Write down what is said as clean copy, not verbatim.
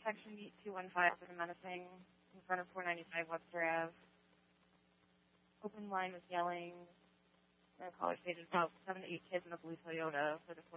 section 215 for the menacing in front of 495 Webster Ave. Open line was yelling. The caller stated about 7 to 8 kids in a blue Toyota for the